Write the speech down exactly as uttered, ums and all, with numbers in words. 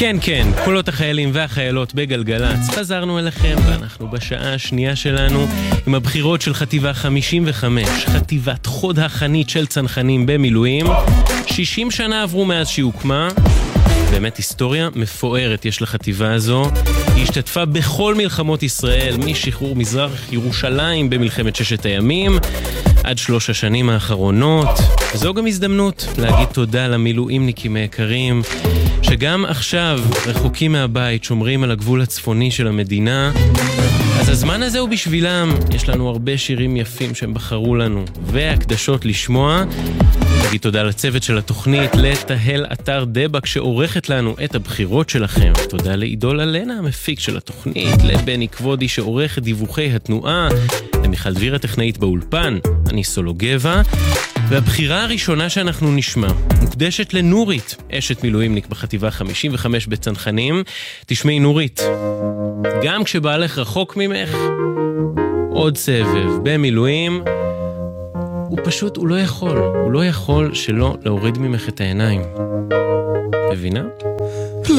כן, כן, קולות החיילים והחיילות בגלגלץ. חזרנו אליכם, ואנחנו בשעה השנייה שלנו עם הבחירות של חטיבה חמישים וחמש, חטיבת חוד החנית של צנחנים במילואים. שישים שנה עברו מאז שהיא הוקמה. באמת היסטוריה מפוארת יש לחטיבה הזו. היא השתתפה בכל מלחמות ישראל, משחרור מזרח ירושלים במלחמת ששת הימים עד שלוש השנים האחרונות. וזו גם הזדמנות להגיד תודה למילואימניקים היקרים שגם עכשיו רחוקים מהבית, שומרים על הגבול הצפוני של המדינה. אז הזמן הזה הוא בשבילם. יש לנו הרבה שירים יפים שהם בחרו לנו והקדשות לשמוע. נגיד תודה לצוות של התוכנית, לתהל אתר דבק שעורכת לנו את הבחירות שלכם. תודה לעידול אלנה המפיק של התוכנית, לבני כבודי שעורך את דיווחי התנועה, למיכל דביר הטכנאית באולפן, אני סולו גבע. והבחירה הראשונה שאנחנו נשמע מוקדשת לנורית, אשת מילואימניק בחטיבה חמישים וחמש בצנחנים. תשמעי נורית, גם כשבעלך רחוק ממך, עוד סבב במילואים, הוא פשוט, הוא לא יכול, הוא לא יכול שלא להוריד ממך את העיניים. מבינה?